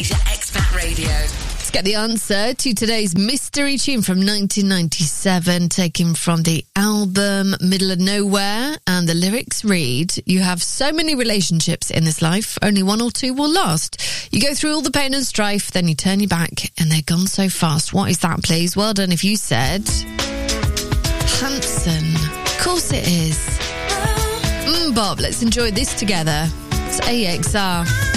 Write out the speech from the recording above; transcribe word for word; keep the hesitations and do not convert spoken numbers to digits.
Asia Expat Radio. Let's get the answer to today's mystery tune from nineteen ninety-seven, taken from the album Middle of Nowhere. And the lyrics read, you have so many relationships in this life, only one or two will last. You go through all the pain and strife, then you turn your back and they're gone so fast. What is that, please? Well done if you said Hanson. Of course it is. Mm, Bob, let's enjoy this together. It's A X R.